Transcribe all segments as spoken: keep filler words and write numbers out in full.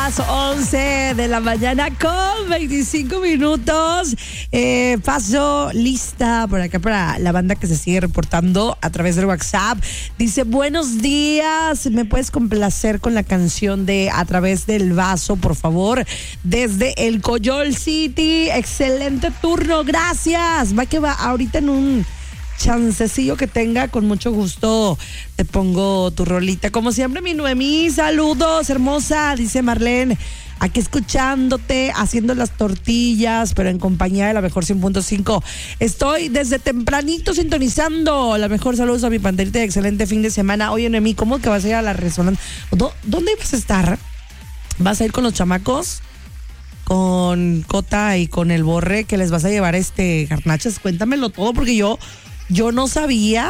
las once de la mañana con veinticinco minutos. Eh, paso lista por acá para la banda que se sigue reportando a través del WhatsApp. Dice, buenos días, ¿me puedes complacer con la canción de A Través del Vaso, por favor? Desde el Coyol City. Excelente turno, gracias. Va que va ahorita en un chancecillo que tenga, con mucho gusto te pongo tu rolita. Como siempre, mi Noemí, saludos, hermosa, dice Marlene, aquí escuchándote, haciendo las tortillas, pero en compañía de la mejor cien punto cinco. Estoy desde tempranito sintonizando la mejor. Saludos a mi panterita, excelente fin de semana. Oye, Noemí, ¿cómo que vas a ir a la resonancia? ¿Dónde ibas a estar? ¿Vas a ir con los chamacos? Con Cota y con el Borre, que les vas a llevar este garnachas. Cuéntamelo todo, porque yo Yo no sabía.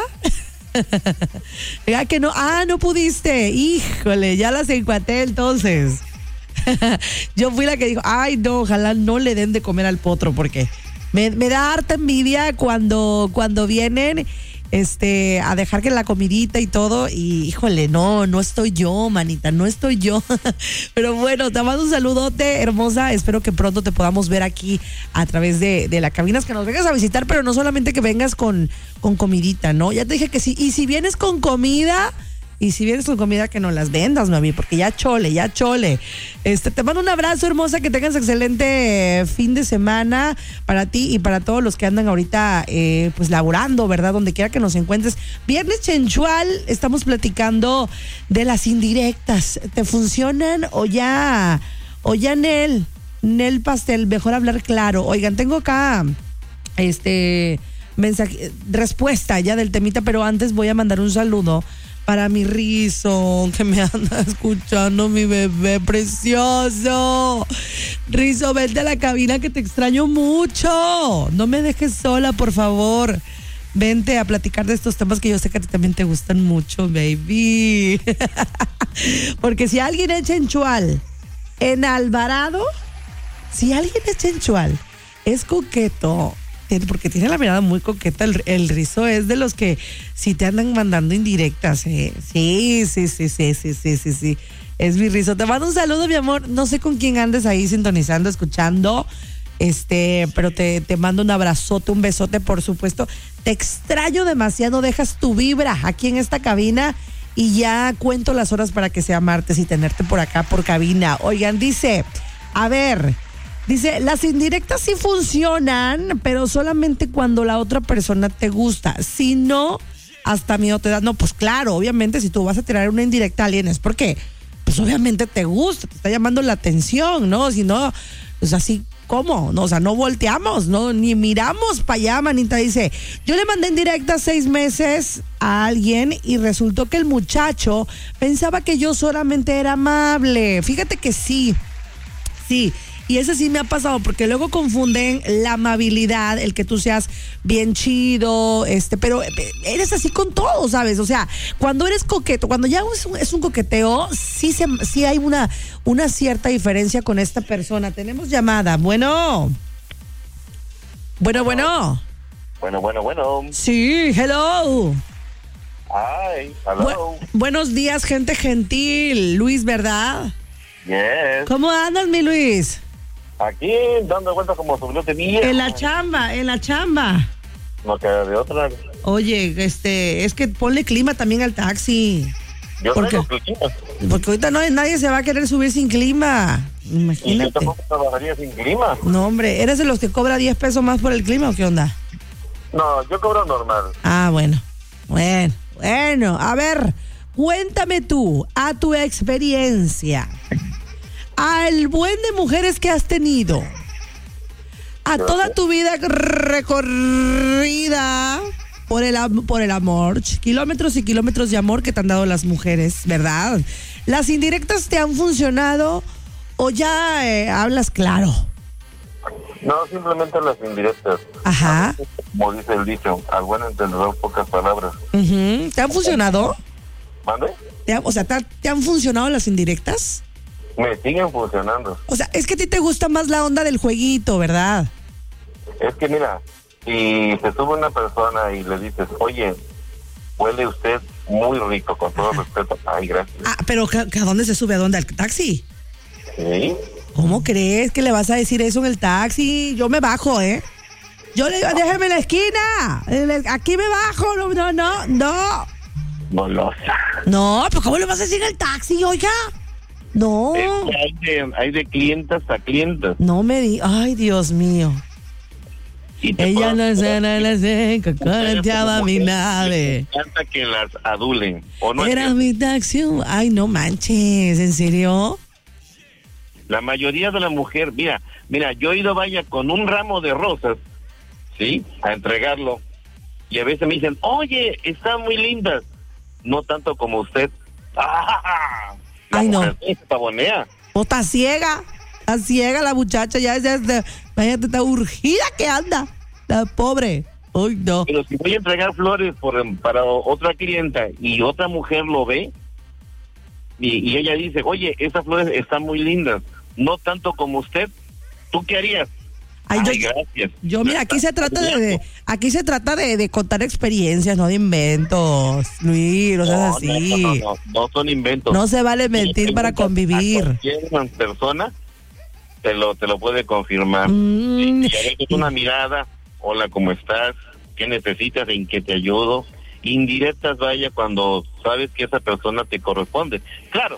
Diga que no. Ah, no pudiste. Híjole, ya las encuaté entonces. Yo fui la que dijo, ay, no, ojalá no le den de comer al potro, porque me, me da harta envidia cuando, cuando vienen este, a dejar que la comidita y todo, y híjole, no, no estoy yo, manita, no estoy yo. Pero bueno, te mando un saludote, hermosa. Espero que pronto te podamos ver aquí a través de, de la cabina, que nos vengas a visitar, pero no solamente que vengas con, con comidita, ¿no? Ya te dije que sí. Y si vienes con comida, y si vienes con comida, que no las vendas, mami, porque ya chole, ya chole. Este, te mando un abrazo, hermosa, que tengas excelente fin de semana para ti y para todos los que andan ahorita, eh, pues, laborando, ¿verdad? Donde quiera que nos encuentres. Viernes Chenchual, estamos platicando de las indirectas. ¿Te funcionan o ya, o ya Nel, Nel Pastel? Mejor hablar claro. Oigan, tengo acá, este, mensaje, respuesta ya del temita, pero antes voy a mandar un saludo para mi Rizo, que me anda escuchando, mi bebé precioso. Rizo, vente a la cabina, que te extraño mucho. No me dejes sola, por favor. Vente a platicar de estos temas que yo sé que a ti también te gustan mucho, baby. Porque si alguien es Chenchual en Alvarado, si alguien es Chenchual, es coqueto, porque tiene la mirada muy coqueta. El, el Rizo es de los que si te andan mandando indirectas, eh. sí, sí, sí, sí, sí, sí, sí, sí, es mi Rizo. Te mando un saludo, mi amor. No sé con quién andes ahí sintonizando, escuchando, este, pero te, te mando un abrazote, un besote, por supuesto. Te extraño demasiado. Dejas tu vibra aquí en esta cabina y ya cuento las horas para que sea martes y tenerte por acá por cabina. Oigan, dice, a ver, dice, las indirectas sí funcionan, pero solamente cuando la otra persona te gusta. Si no, hasta miedo te da. No, pues claro, obviamente, si tú vas a tirar una indirecta a alguien es porque, pues obviamente te gusta, te está llamando la atención, ¿no? Si no, pues así, ¿cómo? No, o sea, no volteamos, no, ni miramos para allá, manita. Dice, yo le mandé indirecta seis meses a alguien y resultó que el muchacho pensaba que yo solamente era amable. Fíjate que sí, sí. Y eso sí me ha pasado, porque luego confunden la amabilidad, el que tú seas bien chido, este, pero eres así con todo, ¿sabes? O sea, cuando eres coqueto, cuando ya es un, es un coqueteo, sí, se, sí hay una, una cierta diferencia con esta persona. Tenemos llamada. Bueno. Bueno, bueno. Bueno, bueno, bueno. Sí, hello. Hi, hello. Bu- buenos días, gente gentil. Luis, ¿verdad? Yes. ¿Cómo andas, mi Luis? Aquí, dando vueltas como sobrete mío. En la chamba, en la chamba. No queda de otra. Oye, este, es que ponle clima también al taxi. Yo ¿Por tengo qué? clima. Porque ahorita no, nadie se va a querer subir sin clima. Y yo Imagínate. tampoco trabajaría sin clima. No, hombre, ¿eres de los que cobra diez pesos más por el clima o qué onda? No, yo cobro normal. Ah, bueno. Bueno, bueno. A ver, cuéntame tú, a tu experiencia, al buen de mujeres que has tenido, a toda tu vida recorrida por el, am- por el amor, kilómetros y kilómetros de amor que te han dado las mujeres, ¿verdad? ¿Las indirectas te han funcionado o ya eh, hablas claro? No, simplemente las indirectas. Ajá. Como dice el dicho, al buen entendedor pocas palabras. Uh-huh. ¿Te han funcionado? ¿Mande? ¿Te ha- o sea, ¿te, ha- ¿te han funcionado las indirectas? Me siguen funcionando. O sea, es que a ti te gusta más la onda del jueguito, ¿verdad? Es que mira, si te sube una persona y le dices, oye, huele usted muy rico, con todo respeto. Ay, gracias. Ah, pero ¿a, a dónde se sube? ¿A dónde? ¿Al taxi? ¿Sí? ¿Cómo crees que le vas a decir eso en el taxi? Yo me bajo, ¿eh? Yo le digo, déjeme en la esquina. Aquí me bajo. No, no, no, no. Golosa. No, pero ¿cómo le vas a decir en el taxi, oiga? No. Es que hay de, hay de clientas a clientas. No me di. Ay, Dios mío. Y te Ella puedo- no sé, no le sé, cocoteaba mi nave. Me encanta que las adulen. ¿O no? Era Es que mi taxi. Ay, no manches, ¿en serio? la mayoría de la mujer, mira, mira, yo he ido vaya con un ramo de rosas, ¿sí? A entregarlo. Y a veces me dicen, oye, están muy lindas. No tanto como usted. ¡Ah! La Ay, no. mujer se pavonea. O está ciega. Está ciega la muchacha. Ya es de. Imagínate, está urgida que anda. La pobre. Ay, no. Pero si voy a entregar flores por, para otra clienta y otra mujer lo ve y, y ella dice, oye, esas flores están muy lindas, no tanto como usted, ¿tú qué harías? Ay, Ay, yo, gracias. yo, mira, aquí se trata de, de- aquí se trata de, de contar experiencias, no de inventos, Luis, no seas No, así. no, no, no, no son inventos. No se vale mentir para convivir. Cualquier persona te lo, te lo puede confirmar. Mm. Y a veces una mirada, hola, ¿cómo estás? ¿Qué necesitas? ¿En qué te ayudo? Indirectas, vaya, cuando sabes que esa persona te corresponde. Claro,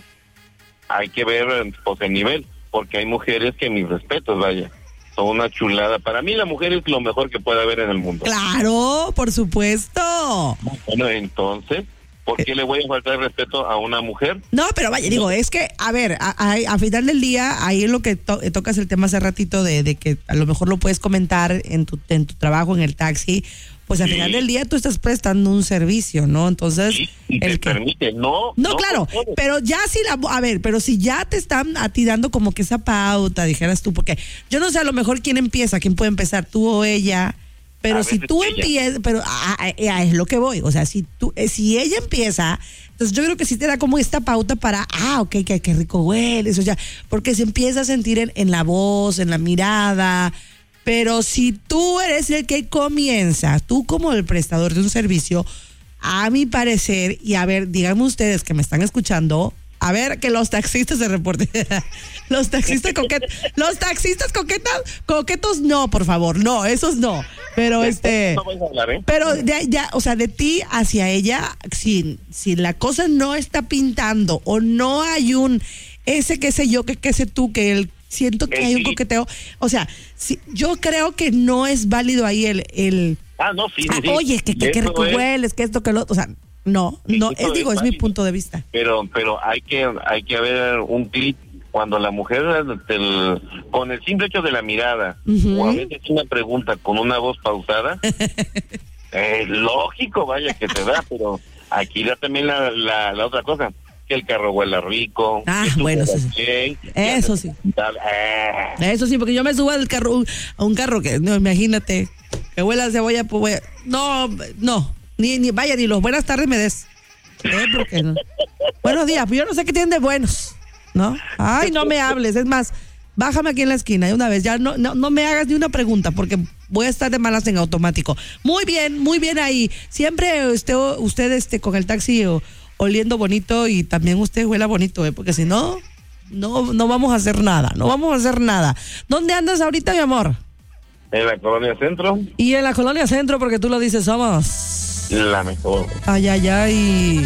hay que ver pues, el nivel, porque hay mujeres que mis respetos, vaya, son una chulada. Para mí la mujer es lo mejor que puede haber en el mundo. Claro, por supuesto. Bueno, entonces, ¿por qué le voy a faltar el respeto a una mujer? No, pero vaya, digo, es que, a ver, a, a, a final del día, ahí en lo que to- tocas el tema hace ratito de, de que a lo mejor lo puedes comentar en tu, en tu trabajo, en el taxi, pues al Sí. final del día tú estás prestando un servicio, ¿no? Entonces, Sí, y te el que... permite, no. No, claro, por todo. pero ya si la, a ver, pero si ya te están a ti dando como que esa pauta, dijeras tú, porque yo no sé a lo mejor quién empieza, quién puede empezar, tú o ella, pero A si veces tú ella. empiezas, pero a- a- a- es lo que voy, o sea, si tú, eh, si ella empieza, entonces yo creo que sí te da como esta pauta para, ah, ok, qué, qué rico huele, eso ya, porque se empieza a sentir en, en la voz, en la mirada. Pero si tú eres el que comienza, tú como el prestador de un servicio, a mi parecer, y a ver, díganme ustedes que me están escuchando, a ver que los taxistas se reporten. Los taxistas coquetos, los taxistas coquetas, coquetos no, por favor, no, esos no. Pero este, No vais a hablar, ¿eh? pero de, ya, o sea, de ti hacia ella, si, si la cosa no está pintando o no hay un, ese qué sé yo, que qué sé tú, que el siento que El hay un sí. coqueteo. O sea, si, yo creo que no es válido ahí el, el Ah, no, sí, sí, ah, sí. oye, que, que, que Eso rico es, hueles, que esto, que lo, o sea, no, Sí, no, eso es, digo, es es mi válido. punto de vista. Pero, pero hay que, hay que haber un clic cuando la mujer, del- con el simple hecho de la mirada, Ujú. o a veces una pregunta con una voz pausada, eh, lógico, vaya, que te da, pero aquí da también la, la, la otra cosa, que el carro huela rico. Ah, que tú bueno, huelas sí, sí. bien, Eso que sí. tal, eh, Eso sí, porque yo me subo al carro, a un carro que, no, imagínate, que huela a cebolla, pues voy a- no, no, ni, ni, vaya, ni los buenas tardes me des. ¿Eh? Porque no. Buenos días, pues yo no sé qué tienen de buenos, ¿no? Ay, no me hables, es más, bájame aquí en la esquina de una vez, ya no, no, no me hagas ni una pregunta, porque voy a estar de malas en automático. Muy bien, muy bien ahí. Siempre usted, usted este, con el taxi o, oliendo bonito y también usted huela bonito, ¿eh? Porque si no, no, no vamos a hacer nada, no vamos a hacer nada. ¿Dónde andas ahorita, mi amor? en la colonia centro, Y en la colonia centro, porque tú lo dices, somos. la mejor. Ay, ay, ay.